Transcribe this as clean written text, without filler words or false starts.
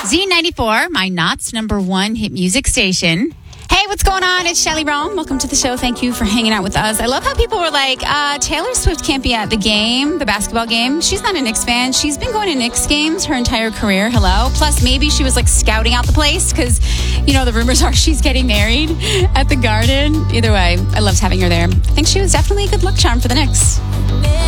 Z94, my Knott's number one hit music station. Hey, what's going on? It's Shelly Rome. Welcome to the show. Thank you for hanging out with us. I love how people were like, Taylor Swift can't be at the game, the basketball game. She's not a Knicks fan. She's been going to Knicks games her entire career. Hello. Plus, maybe she was like scouting out the place because, you know, the rumors are she's getting married at the Garden. Either way, I loved having her there. I think she was definitely a good luck charm for the Knicks.